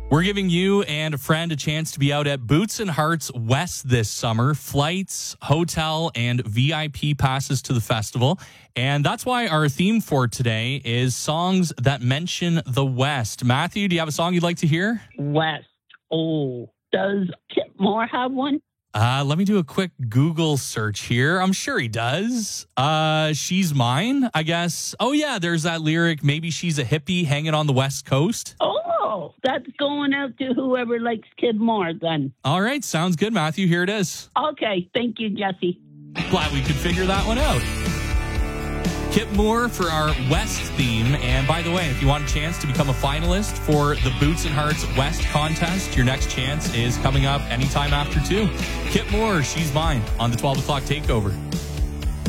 We're giving you and a friend a chance to be out at Boots and Hearts West this summer. Flights, hotel, and VIP passes to the festival. And that's why our theme for today is songs that mention the West. Matthew, do you have a song you'd like to hear? West. Oh, does Kip Moore have one? Let me do a quick Google search here. I'm sure he does. She's Mine, I guess. Oh, yeah, there's that lyric. Maybe she's a hippie hanging on the West Coast. Oh, that's going out to whoever likes Kid Moore then. All right, sounds good, Matthew. Here it is. Okay, thank you, Jesse. Glad we could figure that one out. Kip Moore for our West theme. And by the way, if you want a chance to become a finalist for the Boots and Hearts West contest, your next chance is coming up anytime after 2. Kip Moore, She's Mine on the 12 o'clock takeover.